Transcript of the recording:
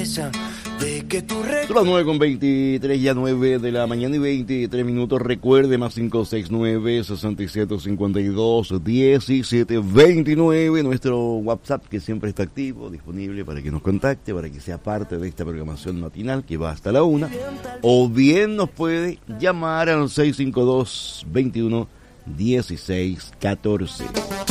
Son las 9:23, ya 9 de la mañana y 23 minutos. Recuerde, más 569-6752-1729. Nuestro WhatsApp, que siempre está activo, disponible para que nos contacte, para que sea parte de esta programación matinal que va hasta la 1. O bien nos puede llamar al 652-21-1614.